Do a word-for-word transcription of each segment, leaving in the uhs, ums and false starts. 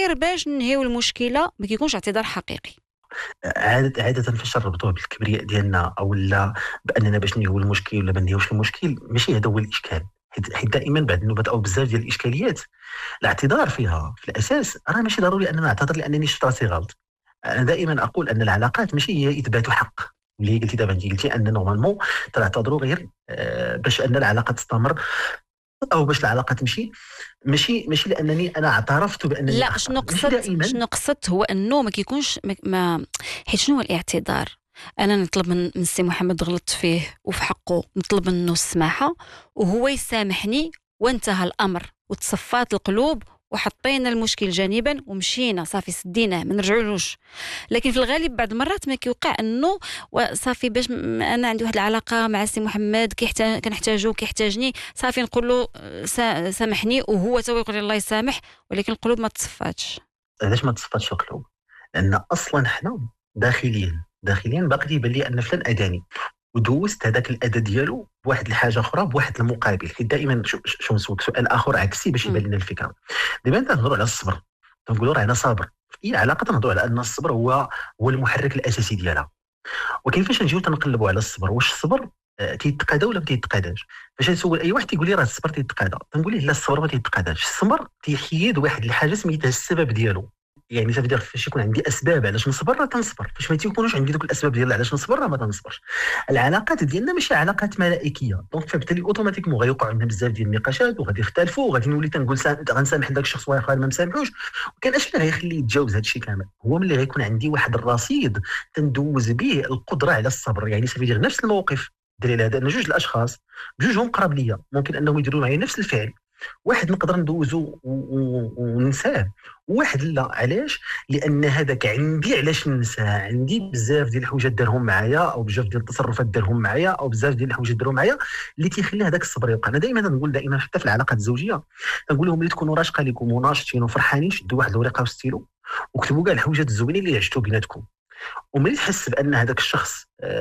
غير باش ننهيو المشكله، ما كيكونش اعتذار حقيقي. عادة عادة فاش نربطوه بالكبرياء ديالنا او لا باننا باش نهيو المشكل ولا ما نهيوش المشكل، ماشي هذا هو الاشكال. حيت حيت دائما بعد النوبات او بزاف ديال الاشكاليات الاعتذار فيها في الاساس راه ماشي ضروري اننا نعتذر لانني شفت راسي غلط. انا دائما اقول ان العلاقات ماشي هي اثبات حق. اللي قلتي دابا، انت قلتي ان نورمالمون تعتذروا غير آه، باش ان العلاقه تستمر او باش العلاقه تمشي. ماشي ماشي لانني انا اعترفت بانني لا، شنو اخطات، ماشي قصدت دائما. شنو قصدت هو انه ما كيكونش ما, ما حيت شنو هو الاعتذار؟ انا نطلب من من السي محمد غلطت فيه وفي حقه، نطلب منه السماحه وهو يسامحني وانتهى الامر وتصفات القلوب وحطينا المشكل جانبا ومشينا صافي سديناه ما نرجعولوش. لكن في الغالب بعض المرات ما كيوقع انه صافي باش م- انا عندي واحد العلاقه مع السي محمد كيحتاج كنحتاجو كيحتاجني، صافي نقول له سا- سامحني وهو تو يقول لي الله يسامح، ولكن القلوب ما تصفاتش. علاش ما تصفاتش القلوب؟ لان اصلا حنا داخليا داخليا باقي يبان لي ان فلان اذاني، ودوزت هذاك الاذى ديالو بواحد الحاجه اخرى بواحد المقابل. حيت دائما شو شو نسولك سؤال اخر عكسي باش يبان مم. لنا الفكره. دابا تنهضروا على الصبر، تنقولوا راه انا صابر في اي علاقه، تنهضروا على ان الصبر هو هو المحرك الاساسي ديالها. ولكن فاش نجيو تنقلبوا على الصبر، واش الصبر آه، تيتقادى ولا ما تيتقاداش؟ فاش نسول اي واحد تيقول لي راه الصبر تيتقادى، تنقول ليه لا، الصبر ما تيتقاداش. الصبر تيحيد واحد الحاجه سميتها السبب ديالو. يعني صافي فاش يكون عندي اسباب علاش نصبر راه تنصبر، فاش ما تيكونوش عندي دوك الاسباب ديال علاش نصبر راه ما تنصبرش. العلاقات ديالنا ماشي علاقات ملائكيه، دونك فبالتالي اوتوماتيكمون غيوقعوا عندنا بزاف ديال النقاشات وغادي يختلفوا وغادي نولي تنقول سا... غنسامح داك الشخص واخر ما مسامحوش. وكان اش اللي غيخليه يتجاوز هذا الشيء كامل؟ هو ملي غيكون عندي واحد الرصيد تندوز به القدره على الصبر. يعني صافي ديال نفس الموقف دليل هذا ان جوج الاشخاص بجوجهم قراب ليا ممكن انهم يديروا معايا نفس الفعل، واحد نقدر ندوزو وننساه وواحد لا. علاش؟ لان هذاك عندي علاش ننساه، عندي بزاف ديال الحوايج دارهم معايا او بزاف ديال التصرفات دارهم معايا او بزاف ديال الحوايج داروا معايا اللي تيخلي هذاك الصبر يبقى. انا دائما نقول دائما حتى في العلاقات الزوجيه نقول لهم ملي تكونوا راشقه لكم وناشطين وفرحانين شدوا واحد الورقه وستيلو وكتبوا كاع الحوايجات الزوينين اللي عشتوا بيناتكم. وملي تحس بان هذاك الشخص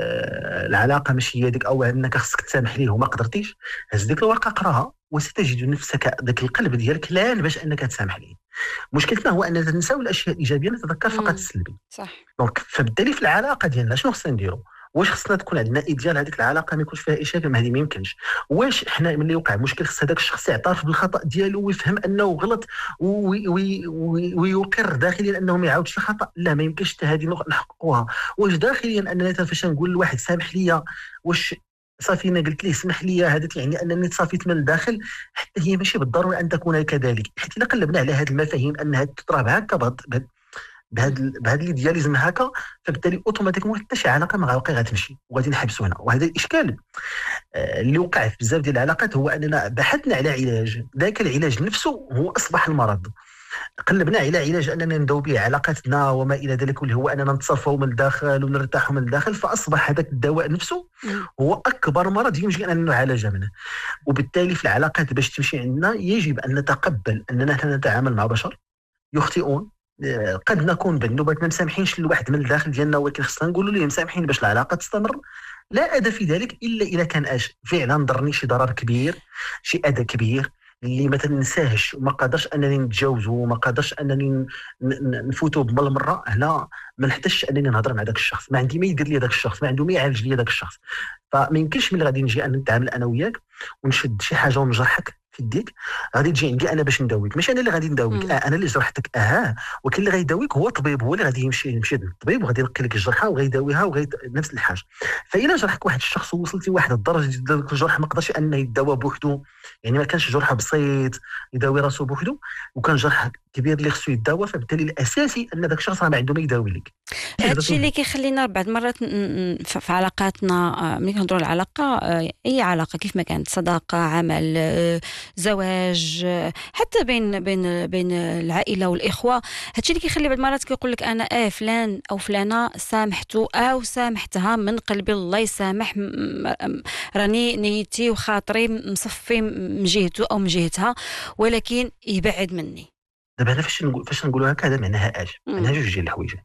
آه العلاقه ماشي هي ديك او انك خصك تسامح ليه وما قدرتيش، هز ديك الورقه قراها وستجد نفسك ذاك القلب ديالك لان باش انك تسامح ليه. مشكلتنا هو اننا ننساو الاشياء الايجابيه نتذكر فقط مم. السلبي. صح. دونك فبالتالي في العلاقه ديالنا شنو خصنا نديروا؟ واش خصنا تكون عندنا ايديال هذيك العلاقه ما يكونش فيها اشاده؟ ما هذه ما يمكنش. واش حنا ملي يوقع مشكل خص هذاك الشخص يعترف بالخطا ديالو ويفهم انه غلط وي- وي- وي- ويقر داخليا انه ما يعاودش الخطا؟ لا، ما يمكنش حتى هذه نق- نحققوها. واش داخليا اننا مثلا فاش نقول لواحد سامح لي، واش صافي انا قلت ليه سمح لي هذا يعني انني تصافيت من الداخل؟ حتى هي ماشي بالضروره ان تكون كذلك. حيت الا قلبنا على هذه المفاهيم انها تضرب هكا بهذا مم. بهذا بهذا الايدياليزم هكا، فبالتالي اوتوماتيكمون حتى شي علاقه ما غتبقى غتمشي وغادي نحبسوا هنا. وهذا الاشكال آه، اللي وقع في بزاف ديال العلاقات هو اننا بحثنا على علاج، ذاك العلاج نفسه هو اصبح المرض. قلبنا على علاج اننا نداو به علاقاتنا وما الى ذلك، واللي هو اننا نتصافوا من الداخل ونرتاحوا من الداخل، فاصبح هذاك الدواء نفسه مم. هو اكبر مرض يمكن ان نعالج منه. وبالتالي في العلاقات باش تمشي عندنا يجب ان نتقبل اننا نحن نتعامل مع بشر يخطئون. آه، قد نكون بالنوبات ما مسامحينش لواحد من الداخل ديالنا، ولكن خصنا نقولوا ليه مسامحين باش العلاقه تستمر. لا اذى في ذلك الا اذا كان اش فعلا ضرني شي ضرر كبير، شي اذى كبير اللي ما تنساهش وما قادرش انني نتجاوزه وما قادرش انني ن- ن- نفوتوا بالمره. هنا ما نحتاجش انني نهضر مع ذاك الشخص، ما عندي ما يدير لي ذاك الشخص، ما عنده ما يعالج لي ذاك الشخص. فما يمكنش ملي غادي نجي انا نتعامل انا وياك ونشد شي حاجه ونجرحك في يديك غادي تجي عندي انا باش نداويك. ماشي انا اللي غادي نداويك، آه مم. انا اللي جرحتك اه. ولكن اللي غيداويك هو الطبيب، هو اللي غادي يمشي يمشي للطبيب وغادي ينقي لك الجرحه وغيداويها وغي نفس الحاجه. فإلا جرحك واحد الشخص ووصلتي لواحد الدرجه ديال ذاك الجرح ما قدرش انه يداوى بوحدو، يعني ما كانش جرح بسيط يداوي راسو بوحدو، وكان جرح كبير اللي خصو يداوى، فبالتالي الاساسي ان ذاك الشخص راه ما عنده ما يداوي لك. هادشي اللي كيخلينا بعض المرات ن- ن- ف- في علاقاتنا، آه، ملي كنهضروا على العلاقه، آه، اي علاقه كيف ما كانت، صداقه، عمل، آه، زواج، آه، حتى بين بين بين العائله والاخوه. هادشي اللي كيخلي بعض المرات كيقول لك انا اه فلان او فلانه سامحته او سامحتها من قلبي الله يسامح، م- م- راني نيتي وخاطري مصفي من جهته او من جهتها، ولكن يبعد مني. دابا هنا فاش نقول فاش نقولوا هكا هذا معناها اش؟ مم. معناها جوج ديال الحوايج.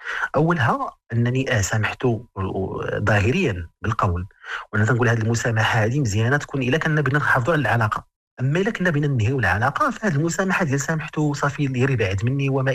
اولها انني آه سامحته ظاهريا بالقول، وانا تنقول هذه المسامحه هذه مزيانه تكون الا كنا بغينا نحافظوا على العلاقه. اما الا كنا بغينا ننهيو العلاقه فهذه المسامحه ديال سامحته صافي اللي يري بعد مني وما